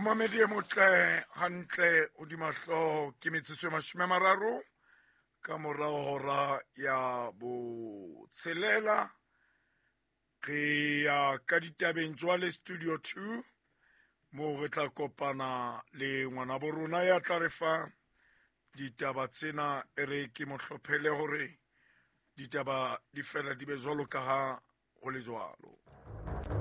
Momamedi e motle hantle o dimahlo ke metsotso e 30 ka morao hora ya botshelela re ya ka ditabeng jwale studio 2 mo re tla kopana le ngwana bo rona ya tla re fa ditaba tsena e re ke mohlophele hore ditaba di fela di be jwalo ka ha ho le jwalo.